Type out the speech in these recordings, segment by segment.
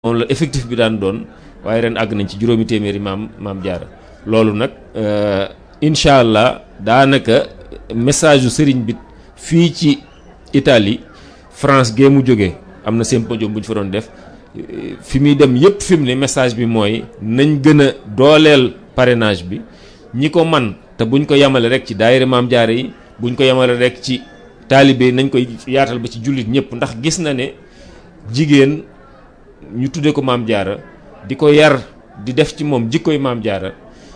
moom la effectif bi daan doon waaye ren àgg nañ ci juróomi téeméeri maam jaara loolu nag incha allah daanaka message yu sëriñ bi fii ci Italie France gee mu jógee am na symposium bu ñu fa doon def fi muy dem yépp fi mu ne message bi mooy nañ gën a dooleel parrainage bi ñi ko man te buñ ko yemale rek ci daayira maam jaara yi buñ ko yemale rek ci taalibe yi nañ koy yaatal ba ci jullit ñëpp ndax gis na ne jigéen ñu tuddee ko maam jaara di ko yar di def ci moom jikkoy maam jaara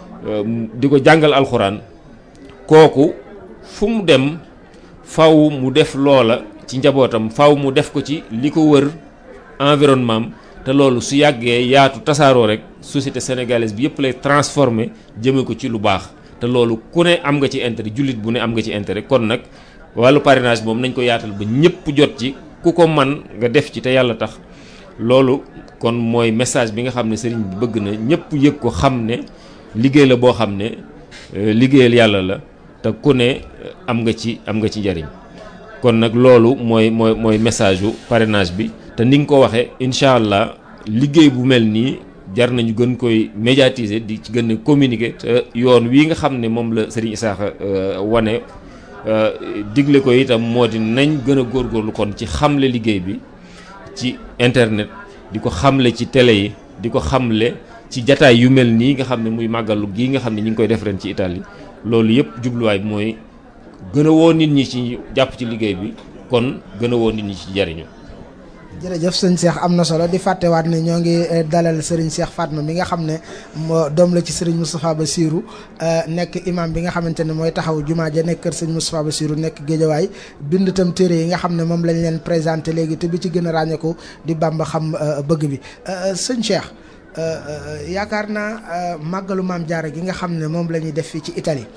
di ko jàngal alxuraan kooku fu mu dem faw mu def loola ci njabootam faw mu def ko ci li ko wër environnement te loolu su yàggee yaatu tasaaroo rek société sénégalaise bi yëpp lay transformer jëme ko ci lu baax te loolu ku ne am nga ci intérêt jullit bu ne am nga ci intérêt kon nag wàllu parrainage moom nañ ko yaatal ba ñëpp jot ci ku ko man nga def ci te yàlla tax loolu kon mooy message bi nga xam ne sëriñ bi bëgg na ñëpp yëg ko xam ne liggéey la boo xam ne liggéeyal yàlla la te ku ne am nga ci njariñ kon nag loolu mooy message yu parrainage bi te ni nga ko waxee incha allah liggéey bu mel nii jar nañu gën koy médiatiser di ci gën a communiquer te yoon wii nga xam ne moom la sëriñ Isaaxa wane digle ko itam moo di nañ gën a góorgóorlu kon ci xamle liggéey bi ci internet di ko xamle ci télé yi di ko xamle ci jataay yu mel nii nga xam ne muy màggalu gii nga xam ne ñu ngi koy def ren ci Italie loolu yëpp jubluwaay bi mooy gën a woo nit ñi ci jàpp ci liggéey bi kon gën a woo nit ñi ci jariñu jërëjëf sëñ Cheikh am na solo di fàttewaat ne ñoo ngi dalal Serigne Cheikh Fatma mi nga xam ne doom la ci Serigne Moustapha Bassirou nekk imam bi nga xamante ne mooy taxaw jumaa ja nekk kër Serigne Moustapha Bassirou nekk Géejawaay bind itam téere yi nga xam ne moom lañ leen présenté léegi te bi ci gën a ràññeeku di Bamba xam bëgg bi sëñ Cheikh yaakaar naa màggalu maam jaara gi nga xam ne moom la ñuy def fii ci Italie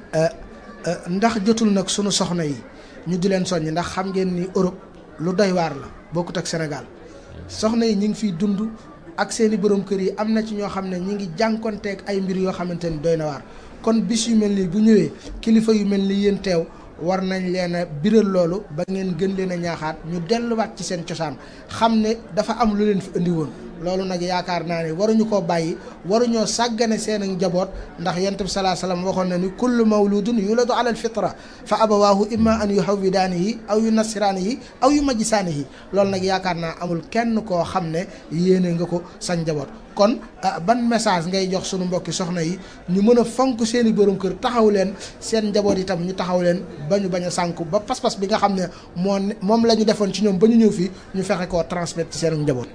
ndax jotul nag sunu soxna yi ñu di leen soññ ndax xam ngeen ni Europe lu doy waar la bokkut ak Sénégal soxna yi ñu ngi fiy dund ak seeni borom kër yi am na ci ñoo xam ne ñi ngi jànkonteeg ay mbir yoo xamante ni doy na waar kon bis yu mel nii bu ñëwee kilifa yu mel ni yéen teew war nañ leen a biral loolu ba ngeen gën leen a ñaaxaat ñu delluwaat ci seen cosaan xam ne dafa am lu leen fi indi woon loolu nag yaakaar naa ne waruñu koo bàyyi waruñoo sàggane seen ak njaboot ndax yonent bi salaa salaam waxoon na ni kullu mawludun yuladu ala alfitra fa abawaahu imma an yuhawwidaanihi aw yunassiraanihi aw yumajjisaanihi loolu nag yaakaar naa amul kenn koo xam ne yéene nga ko sa njaboot kon ban message ngay jox sunu mbokki soxna yi ñu mën a fonk seen i borom kër taxaw leen seen njaboot itam ñu taxaw leen ba ñu bañ a sànku ba pas-pas bi nga xam ne moom la ñu defoon ci ñoom ba ñu ñëw fii ñu fexe koo transmettre ci seen njaboot.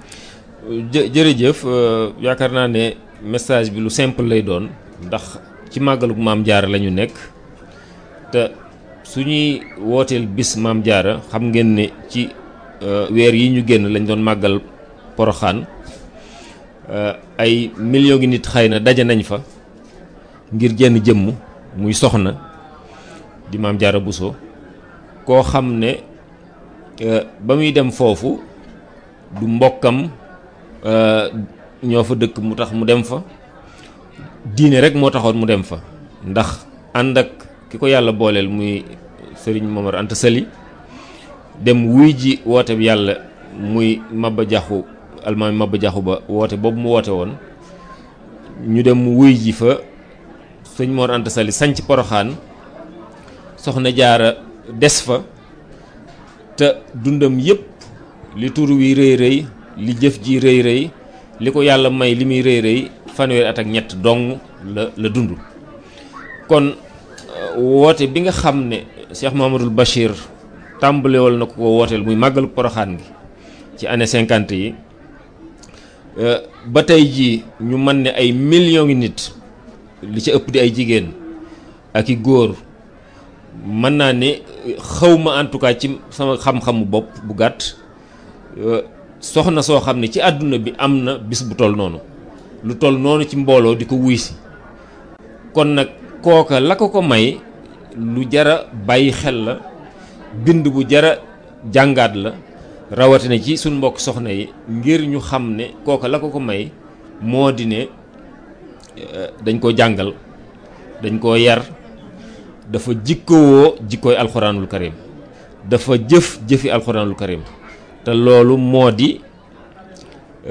jërëjëf yaakaar naa ne message bi lu simple lay doon ndax ci màggalu maam jaara la ñu nekk te suñuy wooteel bis maam jaara xam ngeen ne ci weer yi ñu génn lañ doon màggal poroxaan ay millions ngi nit xëy na daje nañ fa ngir jenn jëmm muy soxna di maam jaara Bousso koo xam ne ba muy dem foofu du mbokkam ñoo fa dëkk mu tax mu dem fa diine rek moo taxoon mu dem fa ndax ànd ak ki ko yàlla booleel muy Serigne Momar Anta Sali dem wuy ji woote bi yàlla muy Maba Jaxu almaami Maba Jaxu Ba woote boobu mu woote woon ñu dem wuy ji fa sëñ Mor Anta Sali sanc Poroxaan soxna jaara des fa te dundam yépp li tur wi rëy rëy li jëf ji rëy rëy li ko yàlla may li muy rëy rëy fanweeri at ak ñett dong la dund kon woote bi nga xam ne Cheikh Mouhamadoul Bachir tàmbalewal na ko wooteel muy màggalu Poroxaan gi ci année 50 yi ba tey jii ñu mën ne ay millions ngi nit li ci ëpp di ay jigéen ak i góor mën naa ne xawma en tout cas ci sama xam-xamu bopp bu gàtt soxna soo xam ne ci àdduna bi am na bis bu toll noonu lu toll noonu ci mbooloo di ko wuy si kon nag kooka la ko may lu jara bàyyi xel la bind bu jara jàngaat la rawatina ci suñ mbokk soxna yi ngir ñu xam ne kooka la ko may moo di ne dañ ko jàngal dañ koo yar dafa jikkowoo jikkooy alxuraanul karim dafa jëfi alxuraanul karim te loolu moo di